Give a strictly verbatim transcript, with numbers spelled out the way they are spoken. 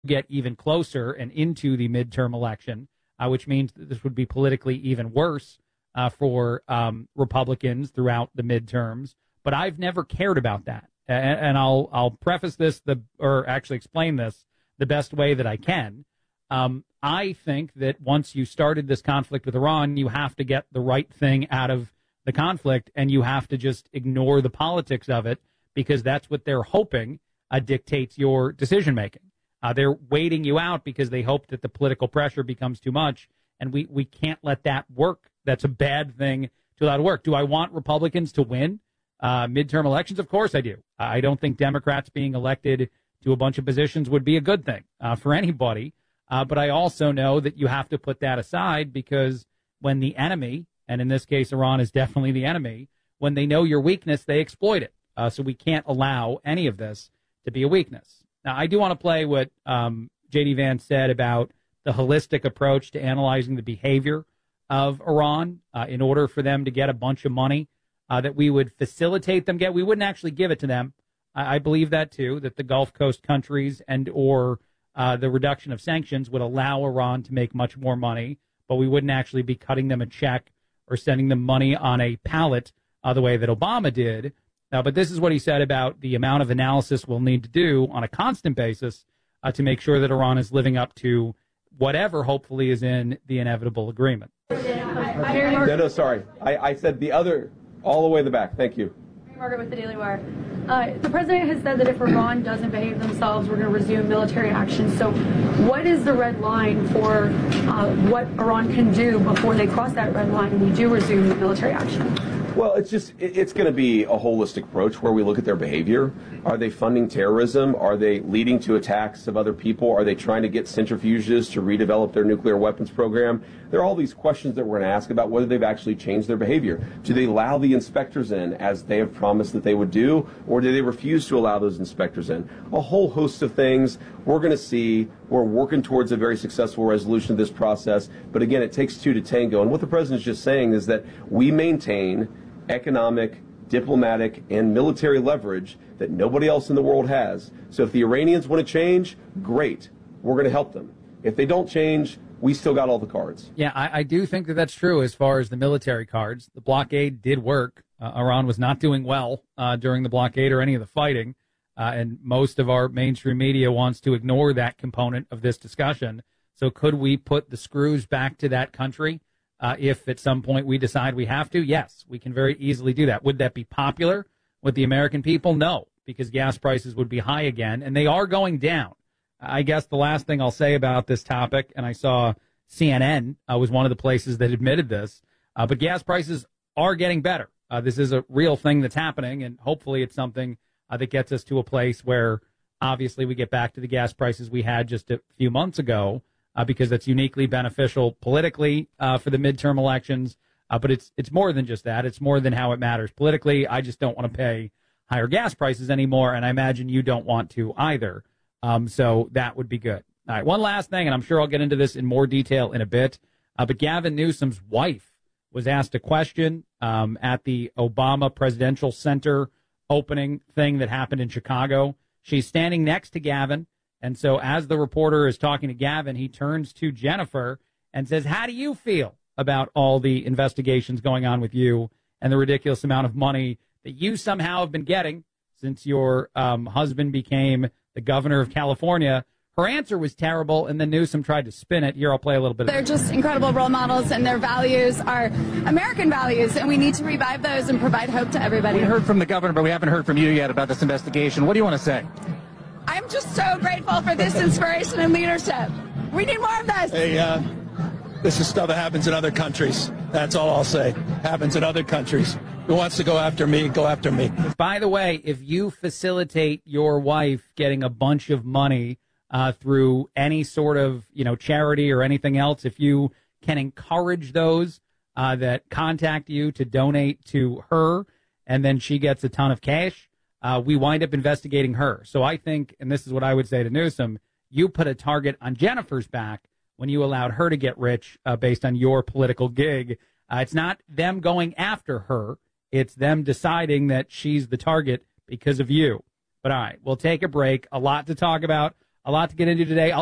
get even closer and into the midterm election, uh, which means that this would be politically even worse uh, for um, Republicans throughout the midterms. But I've never cared about that. And, and I'll I'll preface this, the or actually explain this the best way that I can. Um, I think that once you started this conflict with Iran, you have to get the right thing out of the conflict, and you have to just ignore the politics of it, because that's what they're hoping uh, dictates your decision making. Uh, they're waiting you out because they hope that the political pressure becomes too much, and we, we can't let that work. That's a bad thing to allow to work. Do I want Republicans to win uh, midterm elections? Of course I do. I don't think Democrats being elected to a bunch of positions would be a good thing uh, for anybody. Uh, but I also know that you have to put that aside, because when the enemy, and in this case Iran is definitely the enemy, when they know your weakness, they exploit it. Uh, so we can't allow any of this to be a weakness. Now, I do want to play what um, J D. Vance said about the holistic approach to analyzing the behavior of Iran uh, in order for them to get a bunch of money uh, that we would facilitate them get. We wouldn't actually give it to them. I, I believe that, too, that the Gulf Coast countries and or uh, the reduction of sanctions would allow Iran to make much more money, but we wouldn't actually be cutting them a check or sending them money on a pallet uh, the way that Obama did. Uh, but this is what he said about the amount of analysis we'll need to do on a constant basis uh, to make sure that Iran is living up to whatever hopefully is in the inevitable agreement. No, no, sorry. I, I said the other, all the way in the back. Thank you. Margaret with the Daily Wire. Uh, the president has said that if Iran doesn't behave themselves, we're going to resume military action. So what is the red line for uh, what Iran can do before they cross that red line and we do resume military action? Well, it's just, it's going to be a holistic approach where we look at their behavior. Are they funding terrorism? Are they leading to attacks of other people? Are they trying to get centrifuges to redevelop their nuclear weapons program? There are all these questions that we're going to ask about whether they've actually changed their behavior. Do they allow the inspectors in as they have promised that they would do, or do they refuse to allow those inspectors in? A whole host of things we're going to see. We're working towards a very successful resolution of this process. But again, it takes two to tango. And what the president's just saying is that we maintain economic, diplomatic, and military leverage that nobody else in the world has. So if the Iranians want to change, great. We're going to help them. If they don't change, we still got all the cards. Yeah, I, I do think that that's true as far as the military cards. The blockade did work. Uh, Iran was not doing well uh, during the blockade or any of the fighting. Uh, and most of our mainstream media wants to ignore that component of this discussion. So could we put the screws back to that country? Uh, if at some point we decide we have to, yes, we can very easily do that. Would that be popular with the American people? No, because gas prices would be high again, and they are going down. I guess the last thing I'll say about this topic, and I saw C N N uh, was one of the places that admitted this, uh, but gas prices are getting better. Uh, this is a real thing that's happening, and hopefully it's something uh, that gets us to a place where obviously we get back to the gas prices we had just a few months ago. Uh, because that's uniquely beneficial politically uh, for the midterm elections. Uh, but it's it's more than just that. It's more than how it matters politically. I just don't want to pay higher gas prices anymore, and I imagine you don't want to either. Um, so that would be good. All right, one last thing, and I'm sure I'll get into this in more detail in a bit. Uh, but Gavin Newsom's wife was asked a question um, at the Obama Presidential Center opening thing that happened in Chicago. She's standing next to Gavin. And so as the reporter is talking to Gavin, he turns to Jennifer and says, how do you feel about all the investigations going on with you and the ridiculous amount of money that you somehow have been getting since your um, husband became the governor of California? Her answer was terrible, and then Newsom tried to spin it. Here, I'll play a little bit of it. They're just incredible role models, and their values are American values, and we need to revive those and provide hope to everybody. We heard from the governor, but we haven't heard from you yet about this investigation. What do you want to say? I'm just so grateful for this inspiration and leadership. We need more of this. Hey, uh, this is stuff that happens in other countries. That's all I'll say. Happens in other countries. Who wants to go after me, go after me. By the way, if you facilitate your wife getting a bunch of money uh, through any sort of, you know, charity or anything else, if you can encourage those uh, that contact you to donate to her, and then she gets a ton of cash, Uh, we wind up investigating her. So I think, and this is what I would say to Newsom, you put a target on Jennifer's back when you allowed her to get rich uh, based on your political gig. Uh, it's not them going after her. It's them deciding that she's the target because of you. But all right, we'll take a break. A lot to talk about. A lot to get into today.